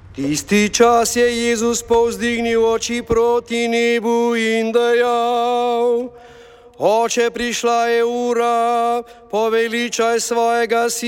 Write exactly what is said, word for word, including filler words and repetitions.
Tisti čas je Jezus povzdignil oči proti nebu in dejal: Oče, prišla je ura, poveličaj svojega sina.